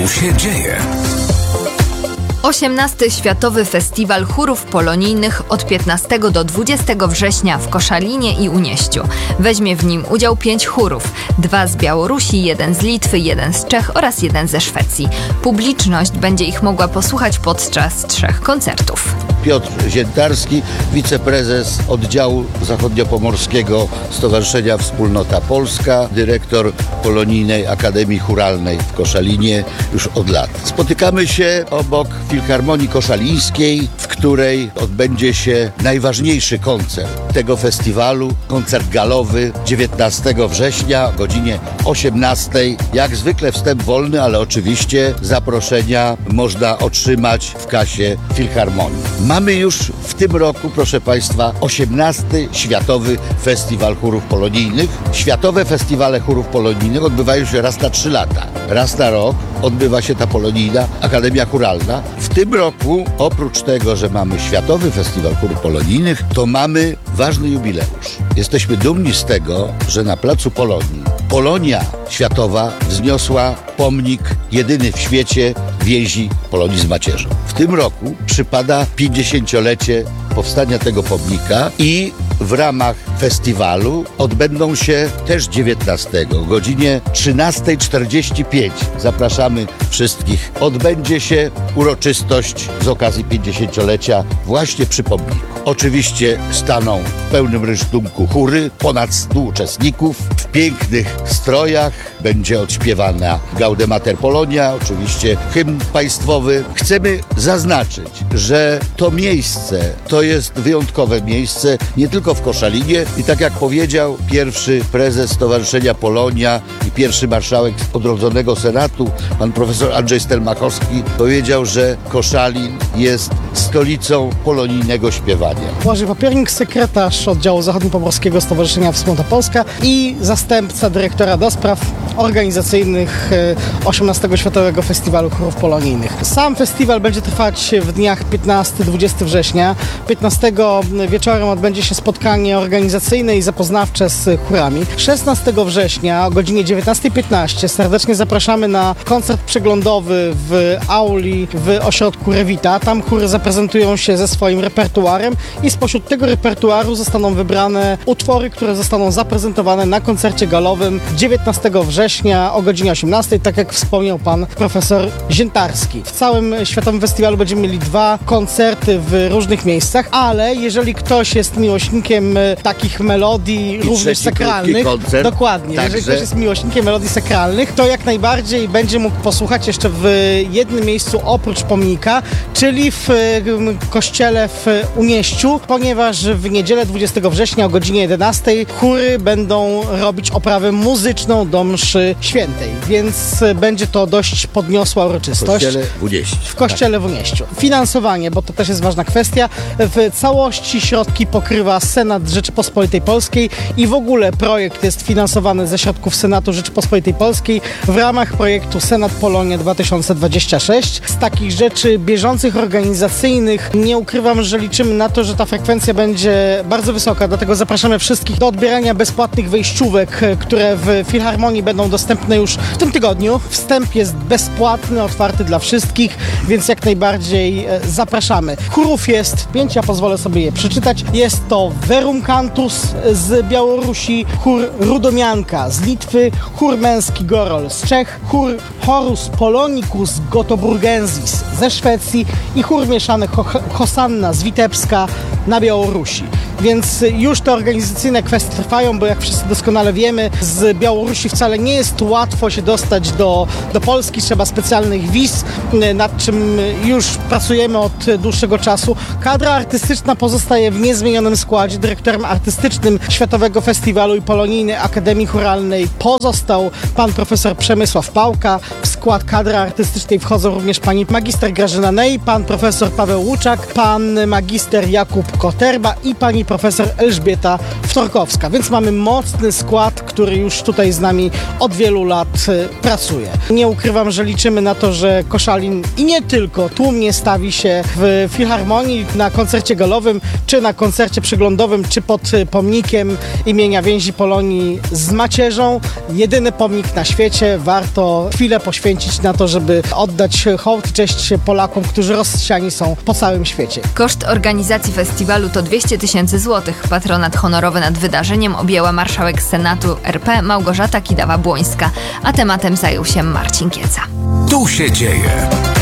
Tu się dzieje. 18. Światowy Festiwal Chórów Polonijnych od 15 do 20 września w Koszalinie i Unieściu. Weźmie w nim udział 5 chórów. 2 z Białorusi, 1 z Litwy, 1 z Czech oraz 1 ze Szwecji. Publiczność będzie ich mogła posłuchać podczas 3 koncertów. Piotr Ziętarski, wiceprezes oddziału zachodniopomorskiego Stowarzyszenia Wspólnota Polska, dyrektor Polonijnej Akademii Chóralnej w Koszalinie już od lat. Spotykamy się obok Filharmonii Koszalińskiej, w której odbędzie się najważniejszy koncert tego festiwalu, koncert galowy 19 września o godzinie 18. Jak zwykle wstęp wolny, ale oczywiście zaproszenia można otrzymać w kasie Filharmonii. Mamy już w tym roku, proszę Państwa, 18. Światowy Festiwal Chórów Polonijnych. Światowe festiwale chórów polonijnych odbywają się raz na 3 lata. Raz na rok odbywa się ta Polonijna Akademia Chóralna. W tym roku, oprócz tego, że mamy Światowy Festiwal Chórów Polonijnych, to mamy ważny jubileusz. Jesteśmy dumni z tego, że na Placu Polonii Polonia Światowa wzniosła pomnik jedyny w świecie więzi Polonii z macierzą. W tym roku przypada 50-lecie powstania tego pomnika i w ramach festiwalu odbędą się też 19 o godzinie 13:45. Zapraszamy wszystkich. Odbędzie się uroczystość z okazji 50-lecia właśnie przy pomniku. Oczywiście staną w pełnym rysztunku chóry, ponad 100 uczestników w pięknych strojach. Będzie odśpiewana Gaudemater Polonia, oczywiście hymn państwowy. Chcemy zaznaczyć, że to miejsce to jest wyjątkowe miejsce nie tylko w Koszalinie i tak jak powiedział pierwszy prezes Stowarzyszenia Polonia i pierwszy marszałek odrodzonego Senatu, pan profesor Andrzej Stelmachowski, powiedział, że Koszalin jest stolicą polonijnego śpiewania. Błażej Papiernik, sekretarz oddziału zachodniopomorskiego Stowarzyszenia Wspólnota Polska i zastępca dyrektora do spraw organizacyjnych 18. Światowego Festiwalu Chórów Polonijnych. Sam festiwal będzie trwać w dniach 15-20 września. 15 wieczorem odbędzie się spotkanie organizacyjne i zapoznawcze z chórami. 16 września o godzinie 19:15 serdecznie zapraszamy na koncert przeglądowy w auli w ośrodku Rewita. Tam chóry zaprezentują się ze swoim repertuarem i spośród tego repertuaru zostaną wybrane utwory, które zostaną zaprezentowane na koncercie galowym 19 września o godzinie 18, tak jak wspomniał pan profesor Ziętarski. W całym Światowym Festiwalu będziemy mieli 2 koncerty w różnych miejscach, ale jeżeli ktoś jest miłośnikiem takich melodii również sakralnych, dokładnie, jeżeli ktoś jest miłośnikiem melodii sakralnych, to jak najbardziej będzie mógł posłuchać jeszcze w jednym miejscu oprócz pomnika, czyli w kościele w Unieściu, ponieważ w niedzielę 20 września o godzinie 11 chóry będą robić oprawę muzyczną do mszy świętej, więc będzie to dość podniosła uroczystość. W kościele w Unieściu. Finansowanie, bo to też jest ważna kwestia. W całości środki pokrywa Senat Rzeczypospolitej Polskiej i w ogóle projekt jest finansowany ze środków Senatu Rzeczypospolitej Polskiej w ramach projektu Senat Polonia 2026. Z takich rzeczy bieżących, organizacyjnych nie ukrywam, że liczymy na to, że ta frekwencja będzie bardzo wysoka, dlatego zapraszamy wszystkich do odbierania bezpłatnych wejściówek, które w Filharmonii będą dostępne już w tym tygodniu. Wstęp jest bezpłatny, otwarty dla wszystkich, więc jak najbardziej zapraszamy. Chórów jest 5, ja pozwolę sobie je przeczytać. Jest to Verum Cantus z Białorusi, chór Rudomianka z Litwy, chór męski Gorol z Czech, chór Horus Polonicus Gotoburgensis ze Szwecji i chór mieszany Hosanna z Witebska na Białorusi. Więc już te organizacyjne kwestie trwają, bo jak wszyscy doskonale wiemy, z Białorusi wcale nie jest łatwo się dostać do Polski, trzeba specjalnych wiz, nad czym już pracujemy od dłuższego czasu. Kadra artystyczna pozostaje w niezmienionym składzie. Dyrektorem artystycznym Światowego Festiwalu i Polonijnej Akademii Chóralnej pozostał pan profesor Przemysław Pałka. W skład kadry artystycznej wchodzą również pani magister Grażyna Nej, pan profesor Paweł Łuczak, pan magister Jakub Koterba i pani pani profesor Elżbieta Wtorkowska. Więc mamy mocny skład, który już tutaj z nami od wielu lat pracuje. Nie ukrywam, że liczymy na to, że Koszalin i nie tylko tłumnie stawi się w Filharmonii na koncercie galowym, czy na koncercie przyglądowym, czy pod pomnikiem imienia więzi Polonii z macierzą. Jedyny pomnik na świecie. Warto chwilę poświęcić na to, żeby oddać hołd i cześć Polakom, którzy rozsiani są po całym świecie. Koszt organizacji festiwalu to 200 000 złotych. Patronat honorowy nad wydarzeniem objęła marszałek Senatu RP Małgorzata Kidawa-Błońska, a tematem zajął się Marcin Kieca. Tu się dzieje.